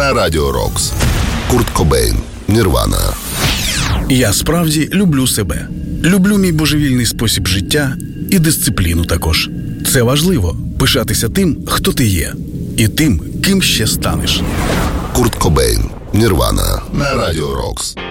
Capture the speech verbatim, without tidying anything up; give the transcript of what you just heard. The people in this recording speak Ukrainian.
на Радіо Рокс. Курт Кобейн, Нірвана. Я справді люблю себе. Люблю мій божевільний спосіб життя і дисципліну також. Це важливо – пишатися тим, хто ти є. І тим, ким ще станеш. Курт Кобейн, Нірвана на Радіо Рокс.